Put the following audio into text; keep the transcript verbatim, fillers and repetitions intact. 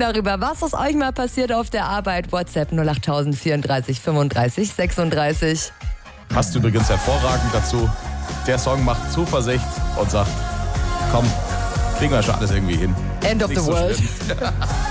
darüber, was ist euch mal passiert auf der Arbeit. WhatsApp null acht vierunddreißig fünfunddreißig sechsunddreißig. Passt übrigens hervorragend dazu. Der Song macht Zuversicht und sagt, komm, kriegen wir schon alles irgendwie hin. End of Nicht the so world. schlimm.